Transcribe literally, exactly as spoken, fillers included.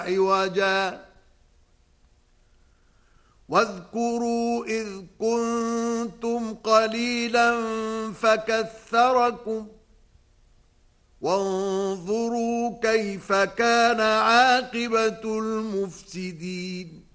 عوجا واذكروا إذ كنتم قليلا فكثركم وانظروا كيف كان عاقبة المفسدين